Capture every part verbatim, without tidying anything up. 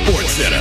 Sports Center.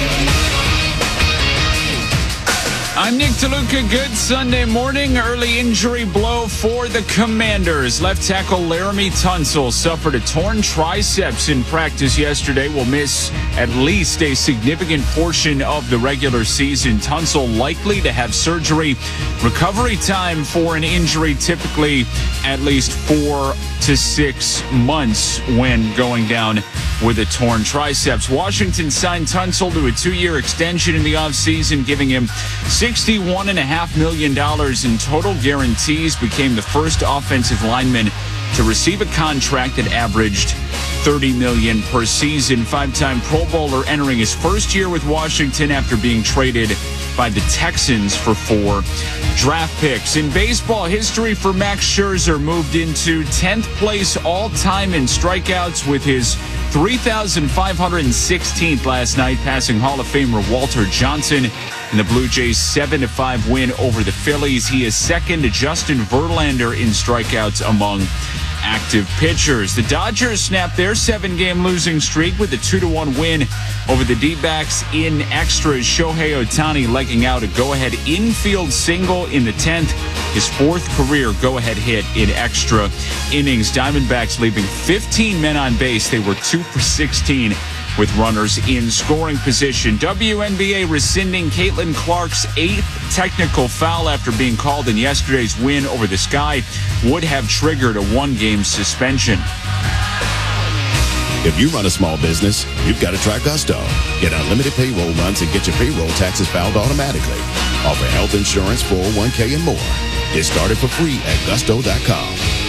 I'm Nick DeLuca. Good Sunday morning. Early injury blow for the Commanders. Left tackle Laramie Tunsil suffered a torn triceps in practice yesterday. Will miss at least a significant portion of the regular season. Tunsil likely to have surgery. Recovery time for an injury typically at least four to six months when going down with a torn triceps. Washington signed Tunsil to a two-year extension in the offseason, giving him sixty-one point five million dollars in total guarantees. Became the first offensive lineman to receive a contract that averaged thirty million dollars per season. Five-time Pro Bowler entering his first year with Washington after being traded by the Texans for four draft picks. In baseball history for Max Scherzer, moved into tenth place all-time in strikeouts with his three thousand five hundred sixteenth last night, passing Hall of Famer Walter Johnson in the Blue Jays' seven to five win over the Phillies. He is second to Justin Verlander in strikeouts among active pitchers. The Dodgers snapped their seven-game losing streak with a two to one win over the D-backs in extras. Shohei Ohtani legging out a go-ahead infield single in the tenth, his fourth career go-ahead hit in extra innings. Diamondbacks leaving fifteen men on base. They were two for sixteen with runners in scoring position. W N B A rescinding Caitlin Clark's eighth technical foul after being called in yesterday's win over the Sky would have triggered a one-game suspension. If you run a small business, you've got to try Gusto. Get unlimited payroll runs and get your payroll taxes filed automatically. Offer health insurance, four oh one k, and more. Get started for free at gusto dot com.